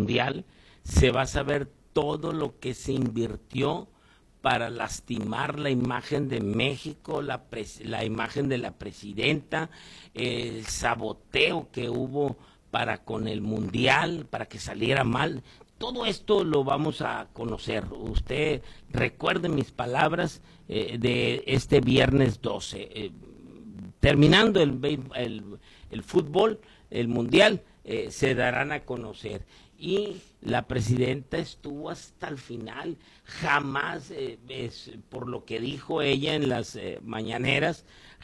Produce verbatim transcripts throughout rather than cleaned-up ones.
mundial, se va a saber todo lo que se invirtió para lastimar la imagen de México, la, pres- la imagen de la presidenta, el saboteo que hubo para con el mundial, para que saliera mal. Todo esto lo vamos a conocer. Usted recuerde mis palabras eh, de este viernes doce. Eh, terminando el, el, el fútbol, el mundial, eh, se darán a conocer. Y la presidenta estuvo hasta el final. Jamás, eh, es, por lo que dijo ella en las eh, mañaneras,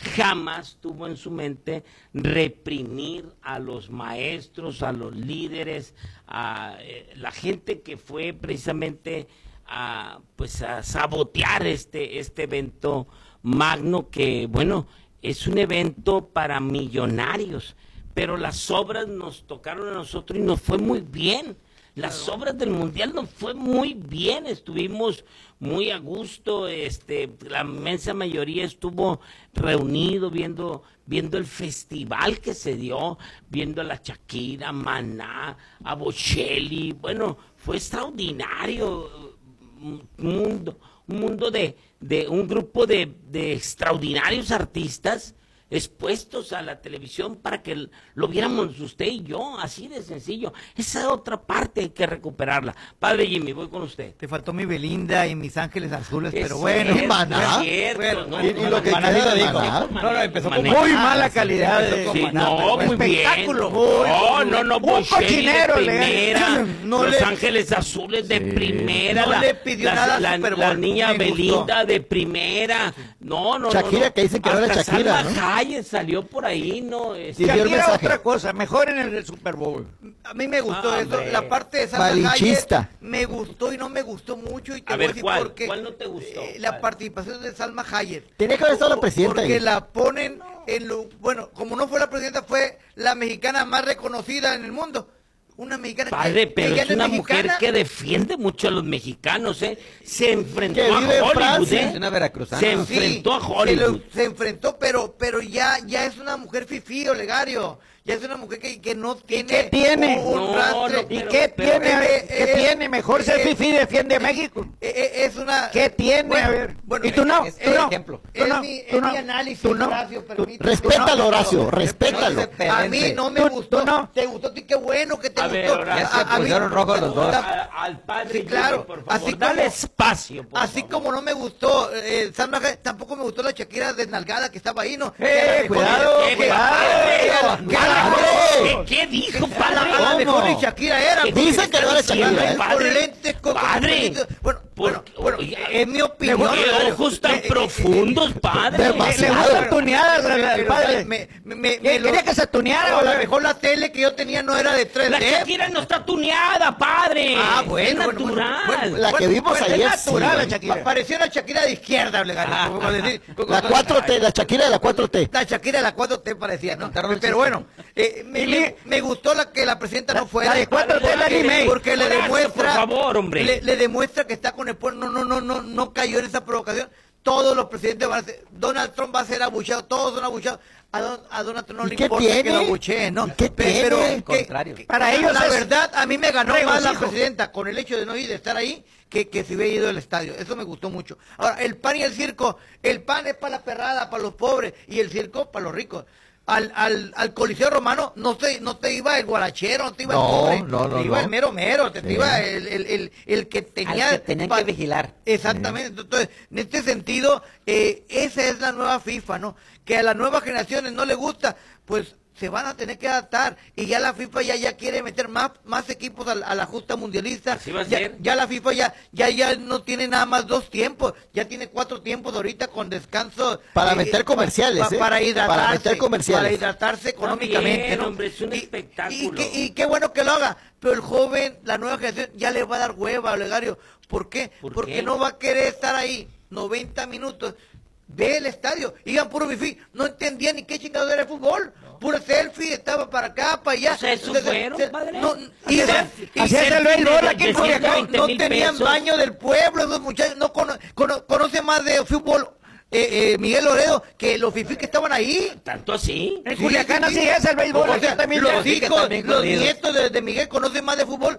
jamás tuvo en su mente reprimir a los maestros, a los líderes, a eh, la gente que fue precisamente a, pues a sabotear este, este evento magno que, bueno, es un evento para millonarios, pero las obras nos tocaron a nosotros y nos fue muy bien. Las obras del mundial nos fue muy bien, estuvimos muy a gusto, este, la inmensa mayoría estuvo reunido viendo, viendo el festival que se dio, viendo a la Shakira, Maná, a Bocelli, bueno, fue extraordinario, un mundo, un mundo de, de un grupo de, de extraordinarios artistas expuestos a la televisión para que lo viéramos usted y yo, así de sencillo. Esa otra parte hay que recuperarla. Padre Jimmy, voy con usted. Te faltó mi Belinda y mis Ángeles Azules, Es pero bueno. cierto, Maná. es cierto, Bueno, no, y- no, y no, lo que Maná queda sí lo de dijo. Maná. Maná, No, no, empezó con Maná. muy mala calidad. empezó de- con Sí, Maná, no, pero muy bien. espectáculo. No, no, no, Un Bocelli cochinero, de le- primera, no Los le- Ángeles Azules de Sí. primera, No la, le pidió la- nada al la, Super la Bowl, niña me gustó. Belinda de primera, no, no, Shakira, no, no. que dicen que no era Hasta Shakira, Salma ¿no? Hayek salió por ahí, no, Sí, este, dio el Shakira, mensaje. otra cosa, mejor en el Super Bowl. A mí me gustó Ah, eso, hombre. la parte de Salma Malinchista. Hayek me gustó y no me gustó mucho. Y te A voy ver, decir ¿cuál? por qué. ¿Cuál no te gustó? Eh, la ¿Cuál? participación de Salma Hayek. Tenía que haber estado la presidenta Porque ahí. la ponen en lo... Bueno, como no fue la presidenta, fue la mexicana más reconocida en el mundo. Una mexicana que- Padre, que pero ya es no una mexicana. mujer que defiende mucho a los mexicanos, ¿eh? Se enfrentó Que a vive en Hollywood, Francia. ¿eh? Es una veracruzana. Se Sí, enfrentó a se, Hollywood. lo- se enfrentó, pero pero ya ya es una mujer fifí, Olegario. Ya es una mujer que, que no tiene... qué tiene? un- un No, rastre. no, ¿Y pero- qué pero- tiene? A ver, eh, ¿qué eh, tiene? Mejor ser eh, fifí defiende a México. Eh, eh, es una... ¿Qué tiene? Bueno, A ver. bueno, ¿Y tú no? es- ¿Tú es- no? ejemplo. ¿Tú Es no? mi, ¿Tú es no? mi análisis, ¿Tú no? Horacio, permíteme. Respétalo, No, Horacio, no, respétalo. A mí no me Tú- gustó. tú no. ¿Te gustó a ti? Qué bueno que te A ver, gustó. Horacio. Ya se A- a mí- pusieron rojos los dos. A- al padre Sí, claro. Jimmy, por favor, Así dale como- espacio, por Así favor. como no me gustó eh, Salma Hayek, tampoco me gustó la Shakira desnalgada que estaba ahí, ¿no? Eh, Que a la mejor- cuidado, que- cuidado. que a la- que a la mejor- ¿Qué, qué dijo, a la, padre? a la mejor ni ¿Cómo? Shakira era. ¿Qué porque Dicen que no era estaba Shakira, ahí ¿eh? con Padre, lentes, con- con padre. pelitos. Bueno, bueno, Por- bueno, oiga, es mi opinión. ¿Qué Olegario. ojos tan Eh, eh, eh, profundos, padre? Demasiado. Le gusta tuneadas al- al Pero, padre. me- me- me- ¿Qué- me lo- quería que se tuneara, o a lo güey? mejor la tele que yo tenía no era de tres D. La Shakira no está tuneada, padre. Ah, bueno, es bueno, bueno, natural. bueno, La que vimos bueno, ayer, es natural, sí, la güey. Shakira. Parecía una Shakira de izquierda, Olegario, Ah, como decir- La cuatro T, la Shakira de la cuatro T. La Shakira de la cuatro T parecía, ¿no? contaron el Pero chiste. bueno, eh, me, me- me gustó la que la presidenta no fuera. la de cuatro T, la Porque- remake. Porque le Horacio, demuestra... por favor, hombre. Le, le demuestra que está con el pueblo. No, no, no, no, no cayó en esa provocación. Todos los presidentes van a ser... Donald Trump va a ser abucheado, todos son abucheados. A, Don- a Donald Trump no ¿Y le qué importa tiene? que lo abucheen, ¿no? ¿Y qué Pe- tiene? Pero Al que- contrario. que- Para ellos la es verdad, a mí me ganó más la regocijo. presidenta con el hecho de no ir, de estar ahí, que, que si hubiera ido al estadio. Eso me gustó mucho. Ahora, el pan y el circo. El pan es para la perrada, para los pobres, y el circo para los ricos. Al, al, al Coliseo Romano no te, no te iba el guarachero, no te iba No, el pobre, no, no, te iba no. el mero mero, te, te Sí. iba el, el, el, el que tenía... Al que tenían pa- que vigilar. Exactamente. Entonces, en este sentido, eh, esa es la nueva FIFA, ¿no? Que a las nuevas generaciones no les gusta, pues se van a tener que adaptar, y ya la FIFA ya ya quiere meter más más equipos a, la- a la justa mundialista. Así va a ya, ser. ya la FIFA ya ya ya no tiene nada más dos tiempos, ya tiene cuatro tiempos ahorita con descanso Para meter comerciales, ¿eh? para hidratarse, Para meter comerciales. para hidratarse económicamente, bien, ¿no? hombre, es un Y- espectáculo. Y, qué- y qué bueno que lo haga, pero el joven, la nueva generación ya le va a dar hueva, Olegario. ¿Por qué? ¿Por Porque qué? no va a querer estar ahí noventa minutos. Ve el estadio, iban puro bifi, no entendía ni qué chingado era el fútbol, puro selfie, estaba para acá, para allá. O sea, ¿eso Entonces, fueron, se- padre? no, y, Así se- es- y así se- es el béisbol aquí en no, Culiacán. no, no mil tenían pesos. baño del pueblo, esos muchachos no cono, cono- conocen más de fútbol eh, eh, Miguel Loredo que los fifí que estaban ahí. ¿Tanto así? En Sí, Culiacán sí, así sí. es el béisbol. O aquí sea, también los ya- hijos, también los jodidos. nietos de, de Miguel conocen más de fútbol que,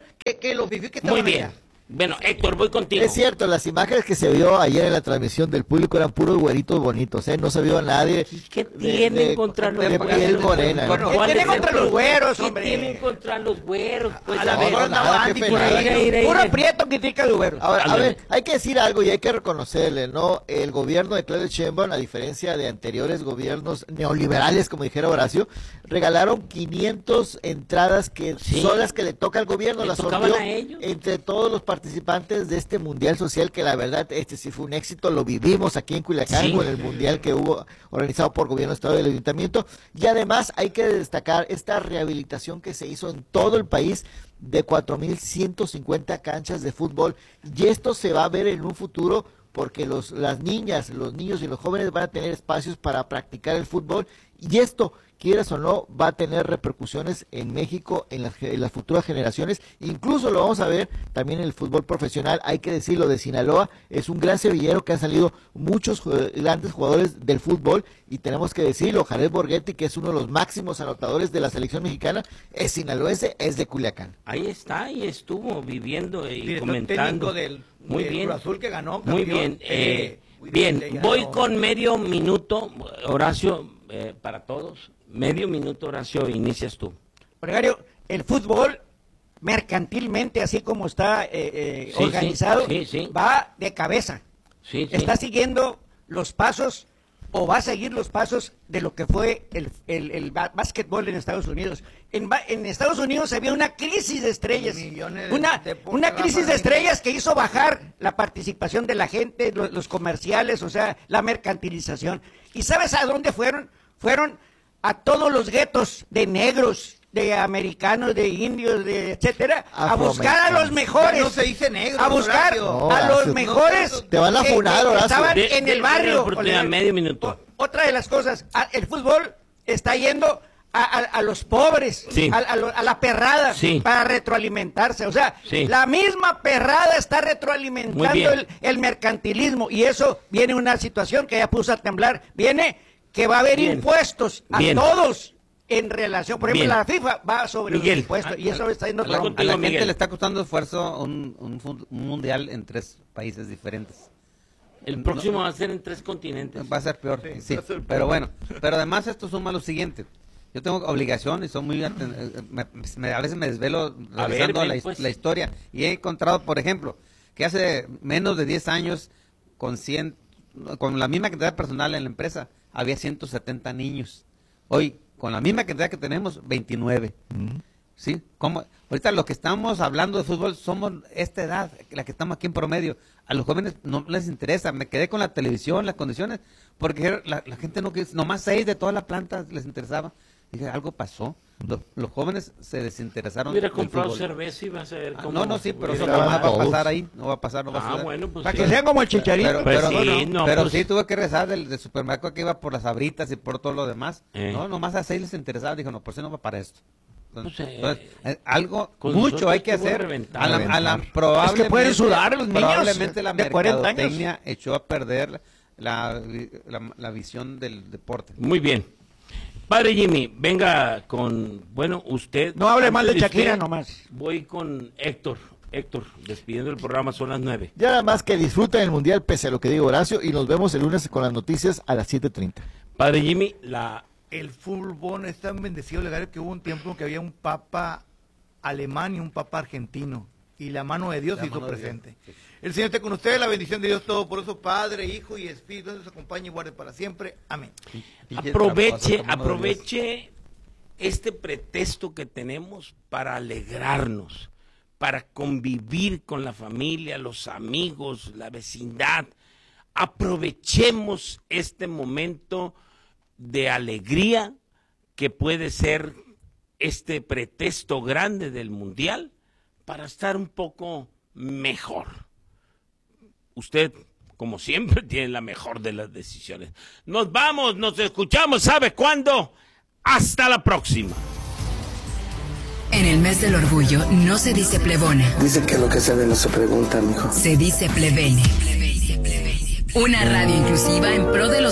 que los fifís que Muy estaban bien. allá. Bueno, Héctor, voy contigo. Es cierto, las imágenes que se vio ayer en la transmisión del público eran puros güeritos bonitos, ¿eh? No se vio a nadie. ¿Qué de- tienen de- contra los de güeros? piel morena? ¿Cuál ¿no? ¿Qué es tienen el contra los problema? güeros, ¿Qué hombre? tienen contra los güeros? Pues, A la a ver, mejor no, andaba nada, Andy qué por pena. ahí. Ira, ira, ira. Puro prieto critica a los güeros. Ahora, a Ándale. ver, hay que decir algo y hay que reconocerle, ¿no? El gobierno de Claudia Sheinbaum, a diferencia de anteriores gobiernos neoliberales, como dijera Horacio, regalaron quinientas entradas que Sí. son las que le toca al gobierno, ¿Le las tocaban sorteó a ellos? entre todos los participantes de este Mundial Social, que la verdad, este sí fue un éxito, lo vivimos aquí en Culiacán Sí. con el Mundial que hubo organizado por Gobierno de Estado y el Ayuntamiento, y además hay que destacar esta rehabilitación que se hizo en todo el país de cuatro mil ciento cincuenta canchas de fútbol, y esto se va a ver en un futuro porque los, las niñas, los niños y los jóvenes van a tener espacios para practicar el fútbol, y esto, quieras o no, va a tener repercusiones en México, en las, en las futuras generaciones, incluso lo vamos a ver también en el fútbol profesional. Hay que decirlo, de Sinaloa es un gran sevillero que han salido muchos jue- grandes jugadores del fútbol, y tenemos que decirlo, Jared Borghetti, que es uno de los máximos anotadores de la selección mexicana, es sinaloense, es de Culiacán. Ahí está, y estuvo viviendo y Director comentando. técnico del, Muy del bien. Cruz Azul que ganó. Muy campeón. bien. eh, muy bien, ya voy no- con medio minuto, Horacio, eh, para todos. Medio minuto, Horacio, inicias tú. Olegario, el fútbol mercantilmente, así como está eh, eh, Sí, sí, organizado, sí, sí. va de cabeza. Sí, sí. Está siguiendo los pasos o va a seguir los pasos de lo que fue el, el, el ba- básquetbol en Estados Unidos. En, ba- en Estados Unidos había una crisis de estrellas, Millones de- una, de poca una gama crisis de de estrellas que hizo bajar la participación de la gente, lo- los comerciales, o sea, la mercantilización. ¿Y sabes a dónde fueron? Fueron a todos los guetos de negros, de americanos, de indios, de etcétera, a buscar a los mejores. Ya no se dice negro, a buscar Horacio. No, a los Horacio, mejores. te van a que- funar, que Horacio. estaban De- en de- el barrio. de oportunidad, Olegario. medio minuto. O- otra de las cosas, a- el fútbol está yendo a, a- a los pobres, Sí. a, a lo- a la perrada, Sí. para retroalimentarse. O sea, Sí. la misma perrada está Muy retroalimentando bien. el, el mercantilismo, y eso viene una situación que ya puso a temblar. Viene que va a haber Bien. impuestos a Bien. todos en relación. Por ejemplo, Bien. la FIFA va sobre Miguel. los impuestos, y eso está yendo Habla para- contigo, A la gente Miguel. le está costando esfuerzo un, un fun- un mundial en tres países diferentes. El próximo va a ser en tres continentes. Va a ser peor, sí, va a ser peor. pero bueno, pero además esto suma lo siguiente. Yo tengo obligación y son muy aten- eh, me- me- a veces me desvelo A ver, revisando ven, la, his- pues. la historia, y he encontrado, por ejemplo, que hace menos de diez años con cien, con la misma cantidad de personal en la empresa había ciento setenta niños. Hoy con la misma cantidad que tenemos, veintinueve. Sí, como ahorita los que estamos hablando de fútbol somos esta edad, la que estamos aquí en promedio. A los jóvenes no les interesa. Me quedé con la televisión, las condiciones, porque la, la gente no quiere, nomás seis de todas las plantas les interesaba. Dije, algo pasó. Los, los jóvenes se desinteresaron. Hubiera del comprado fútbol. cerveza y vas a ver Ah, cómo... no, no, sí, pero eso hubiera- no va a todos. pasar ahí. No va a pasar, no va a Ah, pasar. bueno, pues... para que sean como el Chicharito. Pero, Pues pero sí, no, no, pero pues- sí tuve que rezar del, del supermercado que iba por las abritas y por todo lo demás. Eh. No, nomás a seis les interesaba. Dijo, no, por si no va para esto. Entonces, Pues, eh, entonces, eh, algo, con mucho nosotros hay que estuvo hacer. reventado. A la, a la- Reventar. probablemente, Es que pueden sudar los niños Probablemente la de cuarenta años. mercadotecnia echó a perder la, la, la visión del deporte. Muy bien. Padre Jimmy, venga con, bueno, usted... No hable mal de antes Shakira usted, nomás. Voy con Héctor. Héctor, despidiendo el programa, son las nueve. Ya nada más que disfruten el Mundial, pese a lo que digo Horacio, y nos vemos el lunes con las noticias a las siete treinta. Padre Jimmy, la... El fútbol es tan bendecido, legal, que hubo un tiempo en que había un papa alemán y un papa argentino, y la mano de Dios La se hizo mano de presente. Dios, sí. El Señor esté con ustedes, la bendición de Dios todo, por eso Padre, Hijo y Espíritu nos acompañe y guarde para siempre. Amén. Aproveche, Como no, aproveche este pretexto que tenemos para alegrarnos, para convivir con la familia, los amigos, la vecindad. Aprovechemos este momento de alegría que puede ser este pretexto grande del mundial para estar un poco mejor. Usted, como siempre, tiene la mejor de las decisiones. Nos vamos, nos escuchamos, ¿sabe cuándo? Hasta la próxima. En el mes del orgullo no se dice plebona, Dice que lo que se ve no se pregunta, mijo. se dice plebeya. Una radio inclusiva en pro de los